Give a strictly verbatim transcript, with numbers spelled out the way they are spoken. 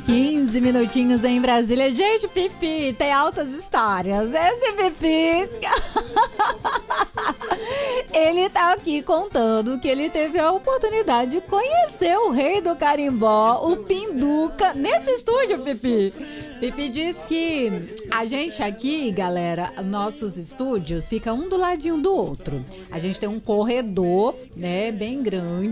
quinze minutinhos em Brasília. Gente, Pipi tem altas histórias. Esse Pipi... ele tá aqui contando que ele teve a oportunidade de conhecer o rei do carimbó, o Pinduca, nesse estúdio, Pipi. Pipi diz que a gente aqui, galera, nossos estúdios ficam um do ladinho do outro. A gente tem um corredor, né, bem grande.